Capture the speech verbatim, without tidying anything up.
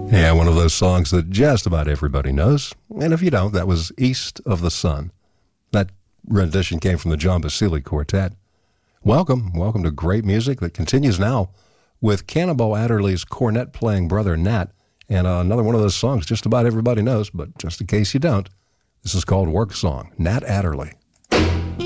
Yeah, one of those songs that just about everybody knows. And if you don't, that was East of the Sun. That rendition came from the John Basile Quartet. Welcome, welcome to great music that continues now with Cannonball Adderley's cornet-playing brother Nat, and uh, another one of those songs just about everybody knows, but just in case you don't, this is called Work Song, Nat Adderley.